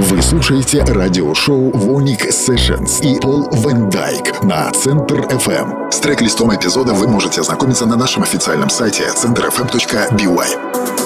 Вы слушаете радиошоу Воник Sessions и Пол Ван Дайк на Центр FM. С трек-листом эпизода вы можете ознакомиться на нашем официальном сайте centerfm.by.